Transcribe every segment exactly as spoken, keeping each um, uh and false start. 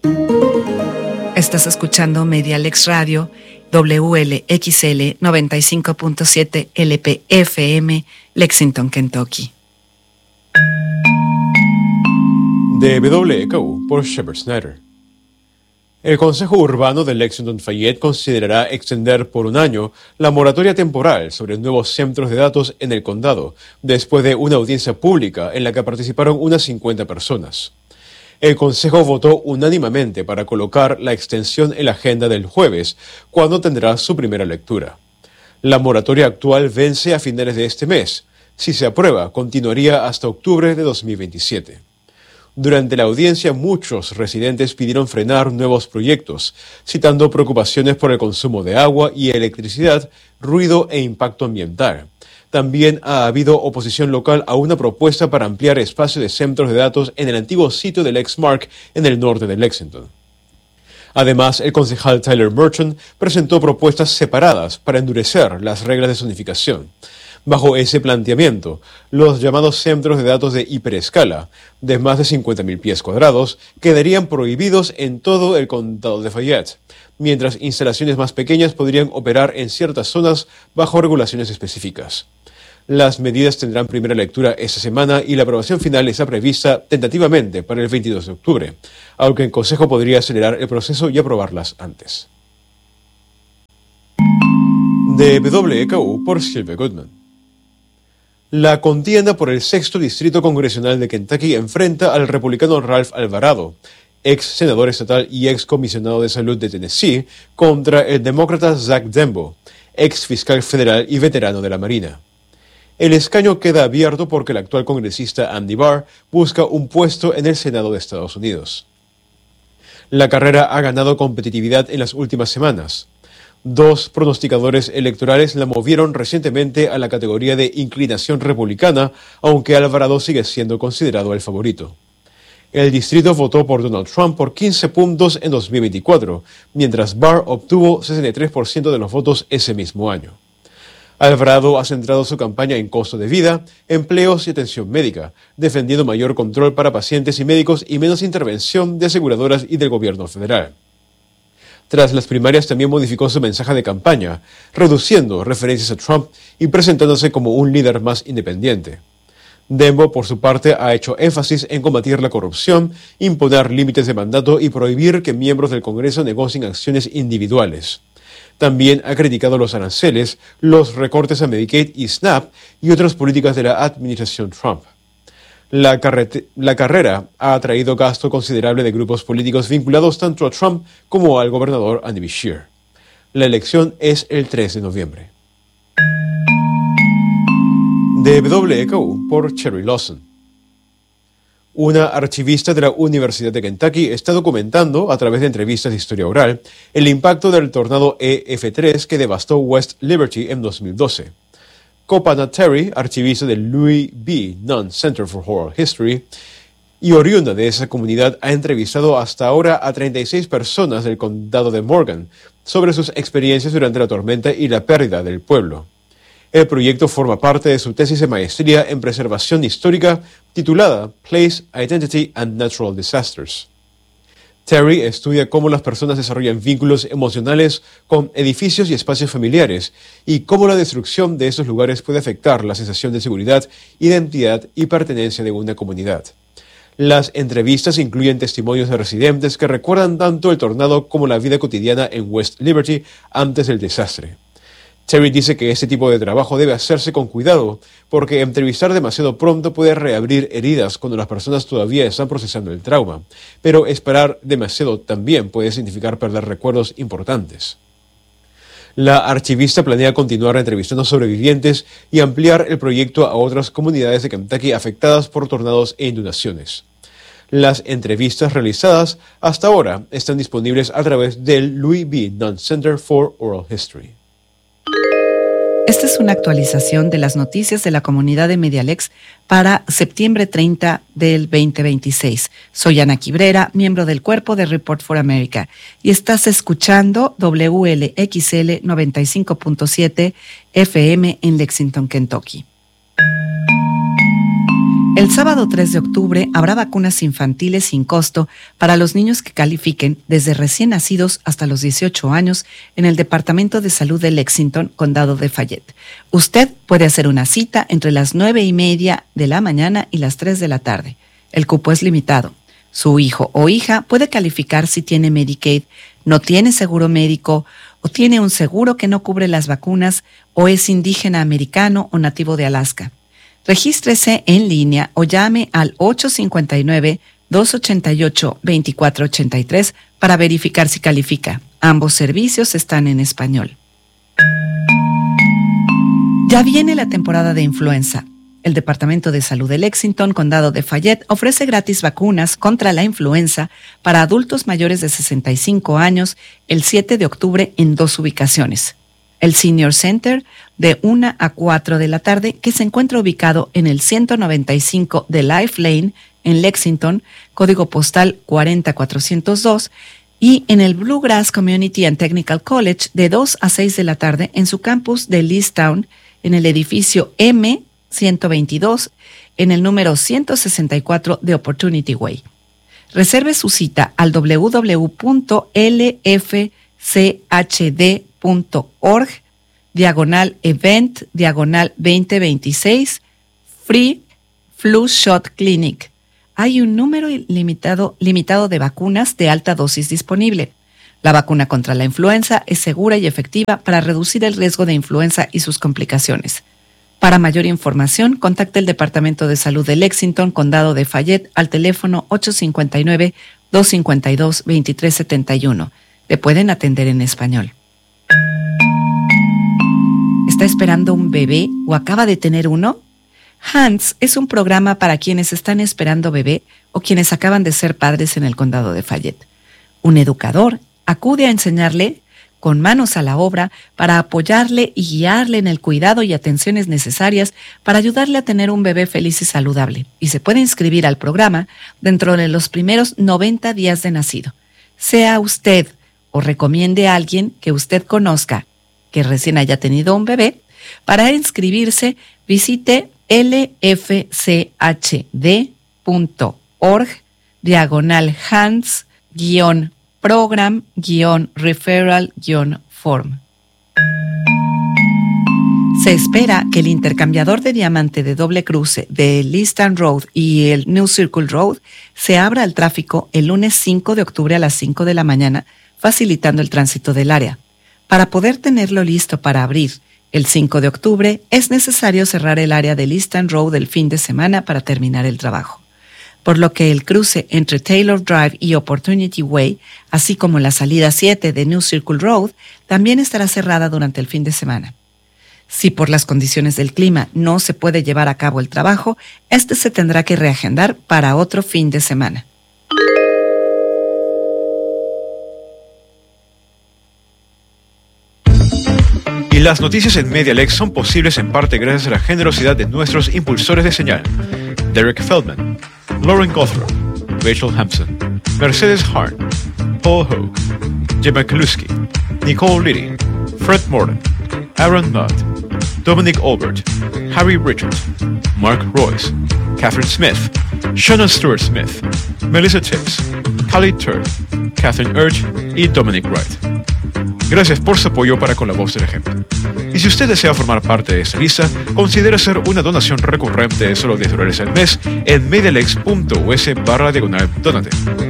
Estás escuchando Medialex Radio, W L X L noventa y cinco punto siete L P F M, Lexington, Kentucky. De W K U por Shepard Snyder. El Consejo Urbano de Lexington Fayette considerará extender por un año la moratoria temporal sobre nuevos centros de datos en el condado, después de una audiencia pública en la que participaron unas cincuenta personas. El Consejo votó unánimemente para colocar la extensión en la agenda del jueves, cuando tendrá su primera lectura. La moratoria actual vence a finales de este mes. Si se aprueba, continuaría hasta octubre de dos mil veintisiete. Durante la audiencia, muchos residentes pidieron frenar nuevos proyectos, citando preocupaciones por el consumo de agua y electricidad, ruido e impacto ambiental. También ha habido oposición local a una propuesta para ampliar espacio de centros de datos en el antiguo sitio del Lexmark en el norte de Lexington. Además, el concejal Tyler Merchant presentó propuestas separadas para endurecer las reglas de zonificación. Bajo ese planteamiento, los llamados centros de datos de hiperescala, de más de cincuenta mil pies cuadrados, quedarían prohibidos en todo el condado de Fayette, mientras instalaciones más pequeñas podrían operar en ciertas zonas bajo regulaciones específicas. Las medidas tendrán primera lectura esta semana y la aprobación final está prevista tentativamente para el veintidós de octubre, aunque el Consejo podría acelerar el proceso y aprobarlas antes. De W K U por Sylvia Goodman. La contienda por el sexto distrito congresional de Kentucky enfrenta al republicano Ralph Alvarado, ex senador estatal y ex comisionado de salud de Tennessee, contra el demócrata Zach Dembo, ex fiscal federal y veterano de la Marina. El escaño queda abierto porque el actual congresista Andy Barr busca un puesto en el Senado de Estados Unidos. La carrera ha ganado competitividad en las últimas semanas. Dos pronosticadores electorales la movieron recientemente a la categoría de inclinación republicana, aunque Alvarado sigue siendo considerado el favorito. El distrito votó por Donald Trump por quince puntos en dos mil veinticuatro, mientras Barr obtuvo sesenta y tres por ciento de los votos ese mismo año. Alvarado ha centrado su campaña en costo de vida, empleos y atención médica, defendiendo mayor control para pacientes y médicos y menos intervención de aseguradoras y del gobierno federal. Tras las primarias también modificó su mensaje de campaña, reduciendo referencias a Trump y presentándose como un líder más independiente. Dembo, por su parte, ha hecho énfasis en combatir la corrupción, imponer límites de mandato y prohibir que miembros del Congreso negocien acciones individuales. También ha criticado los aranceles, los recortes a Medicaid y SNAP y otras políticas de la administración Trump. La, carrete- la carrera ha atraído gasto considerable de grupos políticos vinculados tanto a Trump como al gobernador Andy Beshear. La elección es el tres de noviembre. De W K U por Cherry Lawson. Una archivista de la Universidad de Kentucky está documentando, a través de entrevistas de historia oral, el impacto del tornado E F tres que devastó West Liberty en dos mil doce. Copana Terry, archivista del Louis B. Nunn Center for Oral History y oriunda de esa comunidad, ha entrevistado hasta ahora a treinta y seis personas del condado de Morgan sobre sus experiencias durante la tormenta y la pérdida del pueblo. El proyecto forma parte de su tesis de maestría en preservación histórica titulada Place, Identity and Natural Disasters. Terry estudia cómo las personas desarrollan vínculos emocionales con edificios y espacios familiares y cómo la destrucción de esos lugares puede afectar la sensación de seguridad, identidad y pertenencia de una comunidad. Las entrevistas incluyen testimonios de residentes que recuerdan tanto el tornado como la vida cotidiana en West Liberty antes del desastre. Terry dice que este tipo de trabajo debe hacerse con cuidado porque entrevistar demasiado pronto puede reabrir heridas cuando las personas todavía están procesando el trauma, pero esperar demasiado también puede significar perder recuerdos importantes. La archivista planea continuar entrevistando sobrevivientes y ampliar el proyecto a otras comunidades de Kentucky afectadas por tornados e inundaciones. Las entrevistas realizadas hasta ahora están disponibles a través del Louis B. Nunn Center for Oral History. Esta es una actualización de las noticias de la comunidad de Medialex para septiembre treinta del veinte veintiséis. Soy Ana Quibrera, miembro del cuerpo de Report for America, y estás escuchando W L X L noventa y cinco punto siete F M en Lexington, Kentucky. El sábado tres de octubre habrá vacunas infantiles sin costo para los niños que califiquen desde recién nacidos hasta los dieciocho años en el Departamento de Salud de Lexington, Condado de Fayette. Usted puede hacer una cita entre las nueve y media de la mañana y las tres de la tarde. El cupo es limitado. Su hijo o hija puede calificar si tiene Medicaid, no tiene seguro médico o tiene un seguro que no cubre las vacunas o es indígena americano o nativo de Alaska. Regístrese en línea o llame al ocho cinco nueve, dos ocho ocho, dos cuatro ocho tres para verificar si califica. Ambos servicios están en español. Ya viene la temporada de influenza. El Departamento de Salud de Lexington, Condado de Fayette, ofrece gratis vacunas contra la influenza para adultos mayores de sesenta y cinco años el siete de octubre en dos ubicaciones. El Senior Center de una a cuatro de la tarde, que se encuentra ubicado en el ciento noventa y cinco de Life Lane en Lexington, código postal cuarenta cuatrocientos dos, y en el Bluegrass Community and Technical College de dos a seis de la tarde en su campus de Leestown, en el edificio M ciento veintidós, en el número ciento sesenta y cuatro de Opportunity Way. Reserve su cita al w w w punto l f c h d punto org diagonal event diagonal veinte veintiséis Free Flu Shot Clinic. Hay un número limitado, limitado de vacunas de alta dosis disponible. La vacuna contra la influenza es segura y efectiva para reducir el riesgo de influenza y sus complicaciones. Para mayor información, contacte el Departamento de Salud de Lexington, Condado de Fayette, al teléfono ocho cinco nueve, dos cinco dos, dos tres siete uno. Le pueden atender en español. ¿Está esperando un bebé o acaba de tener uno? Hands es un programa para quienes están esperando bebé o quienes acaban de ser padres en el Condado de Fayette. Un educador acude a enseñarle con manos a la obra para apoyarle y guiarle en el cuidado y atenciones necesarias para ayudarle a tener un bebé feliz y saludable. Y se puede inscribir al programa dentro de los primeros noventa días de nacido. Sea usted o recomiende a alguien que usted conozca que recién haya tenido un bebé. Para inscribirse, visite l f c h d punto org diagonal hands guión program guión referral guión form. Se espera que el intercambiador de diamante de doble cruce de Leestown Road y el New Circle Road se abra al tráfico el lunes cinco de octubre a las cinco de la mañana, facilitando el tránsito del área. Para poder tenerlo listo para abrir el cinco de octubre, es necesario cerrar el área de Leestown Road el fin de semana para terminar el trabajo, por lo que el cruce entre Taylor Drive y Opportunity Way, así como la salida siete de New Circle Road, también estará cerrada durante el fin de semana. Si por las condiciones del clima no se puede llevar a cabo el trabajo, este se tendrá que reagendar para otro fin de semana. Y las noticias en MediaLex son posibles en parte gracias a la generosidad de nuestros impulsores de señal: Derek Feldman, Lauren Gothrow, Rachel Hampson, Mercedes Harn, Paul Hogue, Jim McCluskey, Nicole Liddy, Fred Morton, Aaron Mudd, Dominic Albert, Harry Richards, Mark Royce, Catherine Smith, Shannon Stewart Smith, Melissa Tibbs, Callie Turr, Catherine Urge y Dominic Wright. Gracias por su apoyo para con la voz del ejemplo. Y si usted desea formar parte de esta lista, considere hacer una donación recurrente de solo diez dólares al mes en medialex punto u s barra diagonal donate.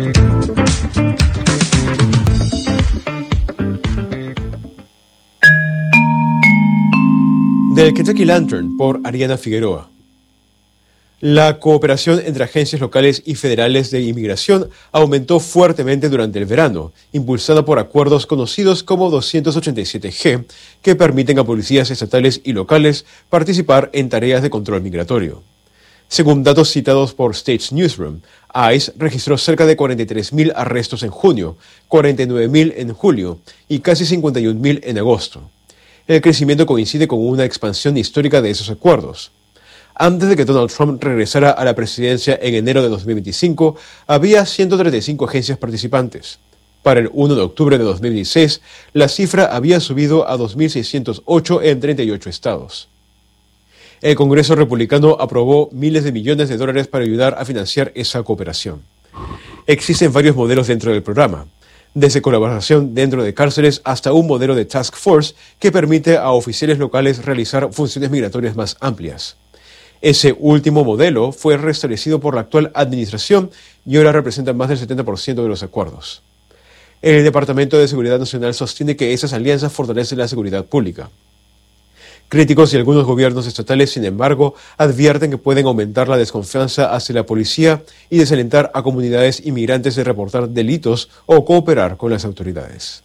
Del Kentucky Lantern por Ariana Figueroa. La cooperación entre agencias locales y federales de inmigración aumentó fuertemente durante el verano, impulsada por acuerdos conocidos como doscientos ochenta y siete G, que permiten a policías estatales y locales participar en tareas de control migratorio. Según datos citados por States Newsroom, ICE registró cerca de cuarenta y tres mil arrestos en junio, cuarenta y nueve mil en julio y casi cincuenta y un mil en agosto. El crecimiento coincide con una expansión histórica de esos acuerdos. Antes de que Donald Trump regresara a la presidencia en enero de dos mil veinticinco, había ciento treinta y cinco agencias participantes. Para el primero de octubre de dos mil dieciséis, la cifra había subido a dos mil seiscientos ocho en treinta y ocho estados. El Congreso republicano aprobó miles de millones de dólares para ayudar a financiar esa cooperación. Existen varios modelos dentro del programa, desde colaboración dentro de cárceles hasta un modelo de task force que permite a oficiales locales realizar funciones migratorias más amplias. Ese último modelo fue restablecido por la actual administración y ahora representa más del setenta por ciento de los acuerdos. El Departamento de Seguridad Nacional sostiene que esas alianzas fortalecen la seguridad pública. Críticos y algunos gobiernos estatales, sin embargo, advierten que pueden aumentar la desconfianza hacia la policía y desalentar a comunidades inmigrantes de reportar delitos o cooperar con las autoridades.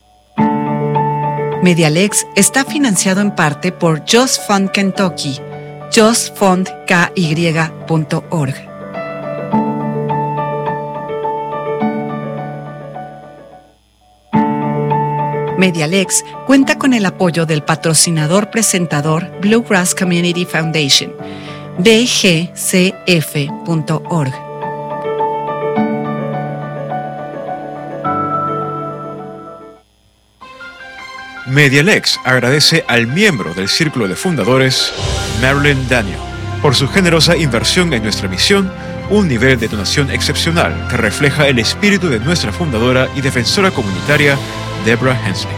Medialex está financiado en parte por Just Fund Kentucky, just fund k y punto org. Medialex cuenta con el apoyo del patrocinador presentador Bluegrass Community Foundation, b g c f punto org. Medialex agradece al miembro del Círculo de Fundadores, Marilyn Daniel, por su generosa inversión en nuestra misión, un nivel de donación excepcional que refleja el espíritu de nuestra fundadora y defensora comunitaria, Deborah Hensley.